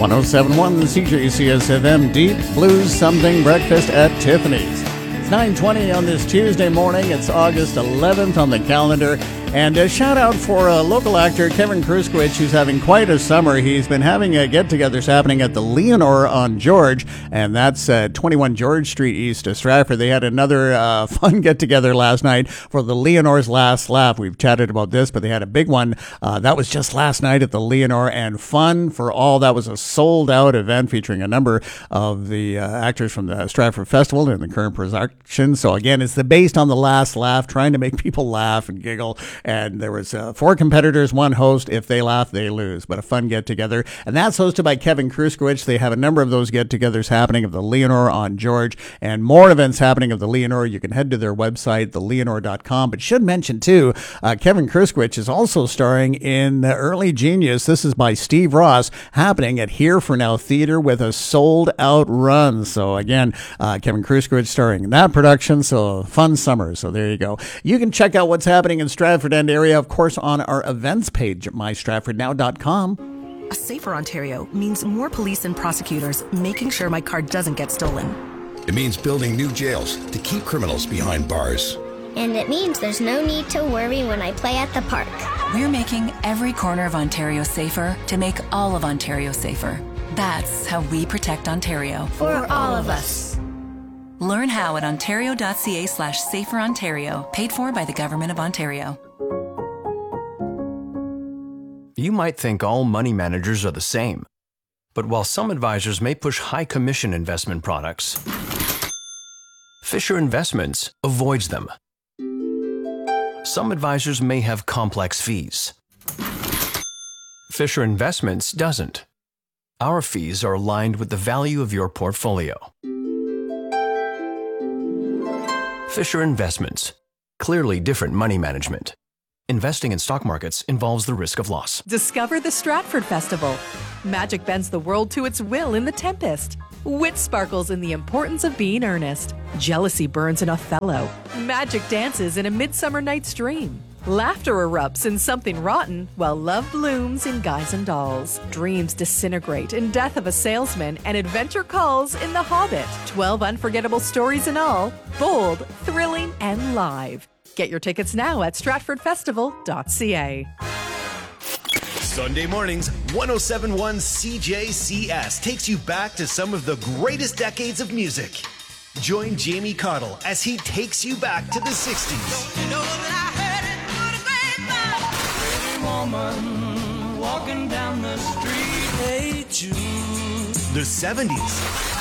1071 CJCS FM, Deep Blues Something Breakfast at Tiffany's. It's 9:20 on this Tuesday morning. It's August 11th on the calendar. And a shout out for a local actor, Kevin Kruskowicz, who's having quite a summer. He's been having get-togethers happening at the Leonore on George, and that's 21 George Street east of Stratford. They had another fun get-together last night for the Leonore's Last Laugh. We've chatted about this, but they had a big one. That was just last night at the Leonore, and fun for all. That was a sold-out event featuring a number of the actors from the Stratford Festival and the current production. So again, it's based on the Last Laugh, trying to make people laugh and giggle. And there was 4 competitors, 1 host. If they laugh, they lose. But a fun get-together. And that's hosted by Kevin Kruskowicz. They have a number of those get-togethers happening of the Leonore on George, and more events happening of the Leonore. You can head to their website, theleonore.com. But should mention, too, Kevin Kruskowicz is also starring in Early Genius. This is by Steve Ross, happening at Here for Now Theater with a sold-out run. So, again, Kevin Kruskowicz starring in that production. So, fun summer. So, there you go. You can check out what's happening in Stratford End area, of course, on our events page at mystratfordnow.com. A safer Ontario means more police and prosecutors making sure my car doesn't get stolen. It means building new jails to keep criminals behind bars. And it means there's no need to worry when I play at the park. We're making every corner of Ontario safer to make all of Ontario safer. That's how we protect Ontario. For all of us. Learn how at ontario.ca/saferontario, paid for by the Government of Ontario. You might think all money managers are the same. But while some advisors may push high commission investment products, Fisher Investments avoids them. Some advisors may have complex fees. Fisher Investments doesn't. Our fees are aligned with the value of your portfolio. Fisher Investments. Clearly different money management. Investing in stock markets involves the risk of loss. Discover the Stratford Festival. Magic bends the world to its will in The Tempest. Wit sparkles in the importance of being earnest. Jealousy burns in Othello. Magic dances in A Midsummer Night's Dream. Laughter erupts in Something Rotten, while love blooms in Guys and Dolls. Dreams disintegrate in Death of a Salesman, and adventure calls in The Hobbit. 12 unforgettable stories in all, bold, thrilling, and live. Get your tickets now at stratfordfestival.ca. Sunday mornings, 1071 CJCS takes you back to some of the greatest decades of music. Join Jamie Cottle as he takes you back to the 60s. You know that I heard it through the grapevine. Woman walking down the street, hey Jude. The 70s.